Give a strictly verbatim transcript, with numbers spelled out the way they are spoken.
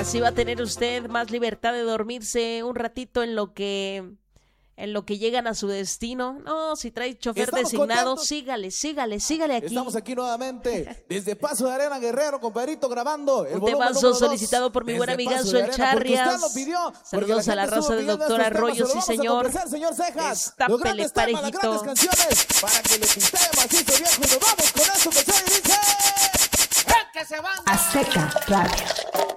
Así va a tener usted más libertad de dormirse un ratito en lo que en lo que llegan a su destino. No, si trae chofer Estamos designado, contentos. sígale, sígale, sígale aquí. Estamos aquí nuevamente desde Paso de Arena, Guerrero, compadrito, grabando el Un volumen temazo número dos, solicitado por mi buen desde amigazo Paso de el Arena, porque usted Charrias. lo pidió, porque Saludos la a la gente raza estuvo del pidiendo doctor estos temas, Arroyo, se lo sí vamos a señor. complacer, señor Cejas. Estápele, Los grandes temas, las parejito. grandes canciones, para que le pintee macizo, viejo, y nos vamos con esto que se dice. Azteca Radio.